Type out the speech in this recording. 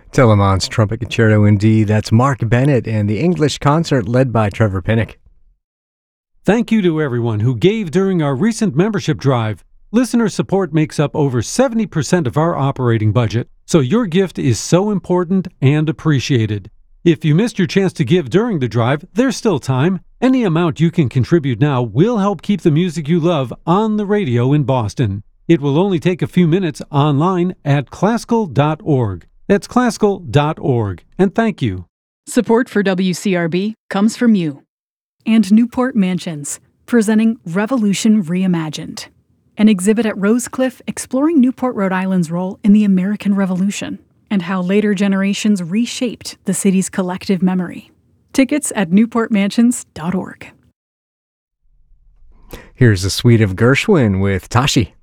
Telemann's Trumpet Concerto in D. That's Mark Bennett and the English Concert led by Trevor Pinnock. Thank you to everyone who gave during our recent membership drive. Listener support makes up over 70% of our operating budget, so your gift is so important and appreciated. If you missed your chance to give during the drive, there's still time. Any amount you can contribute now will help keep the music you love on the radio in Boston. It will only take a few minutes online at classical.org. That's classical.org. And thank you. Support for WCRB comes from you. And Newport Mansions, presenting Revolution Reimagined, an exhibit at Rosecliff exploring Newport, Rhode Island's role in the American Revolution and how later generations reshaped the city's collective memory. Tickets at newportmansions.org. Here's a suite of Gershwin with Tashi.